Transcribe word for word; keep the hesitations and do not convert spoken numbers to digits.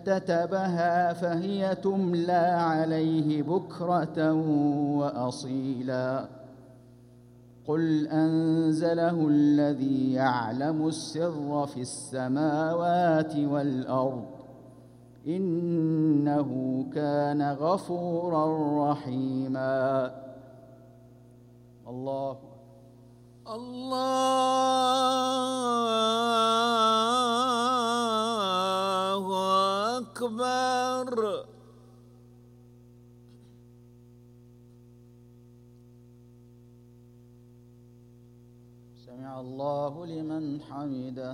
اكتتبها فهي تملى عليه بكرة وأصيلا قل أنزله الذي يعلم السر في السماوات والأرض إنه كان غفورا رحيما. الله الله أكبر. سمع الله لمن حمده.